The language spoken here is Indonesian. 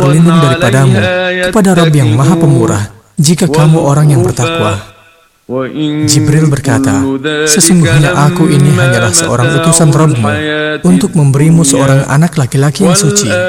berlindung daripadamu kepada Rabb yang Maha Pemurah, jika kamu orang yang bertakwa. Jibril berkata, sesungguhnya aku ini hanyalah seorang utusan Rabb-Mu untuk memberimu seorang anak laki-laki yang suci.